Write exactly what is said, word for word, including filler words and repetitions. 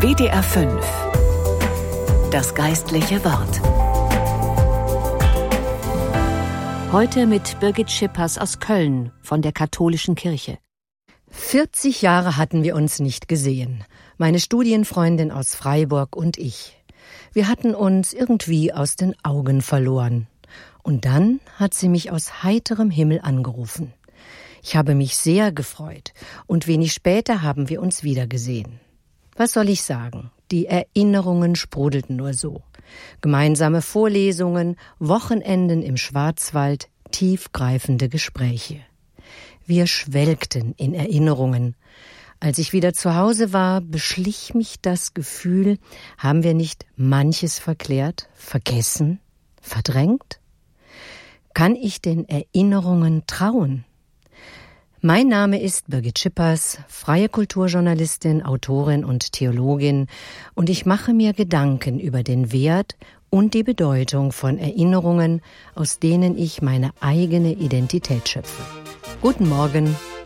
W D R fünf. Das geistliche Wort. Heute mit Birgit Schippers aus Köln von der Katholischen Kirche. vierzig Jahre hatten wir uns nicht gesehen. Meine Studienfreundin aus Freiburg und ich. Wir hatten uns irgendwie aus den Augen verloren. Und dann hat sie mich aus heiterem Himmel angerufen. Ich habe mich sehr gefreut und wenig später haben wir uns wiedergesehen. Was soll ich sagen? Die Erinnerungen sprudelten nur so. Gemeinsame Vorlesungen, Wochenenden im Schwarzwald, tiefgreifende Gespräche. Wir schwelgten in Erinnerungen. Als ich wieder zu Hause war, beschlich mich das Gefühl, haben wir nicht manches verklärt, vergessen, verdrängt? Kann ich den Erinnerungen trauen? Mein Name ist Birgit Schippers, freie Kulturjournalistin, Autorin und Theologin, und ich mache mir Gedanken über den Wert und die Bedeutung von Erinnerungen, aus denen ich meine eigene Identität schöpfe. Guten Morgen.